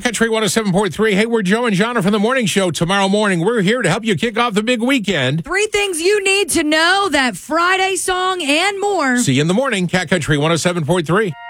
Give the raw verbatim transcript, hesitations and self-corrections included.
Country one oh seven point three. Hey, we're Joe and Jonna from the morning show. Tomorrow morning, we're here to help you kick off the big weekend. Three things you need to know, that Friday song, and more. See you in the morning, Cat Country one oh seven point three.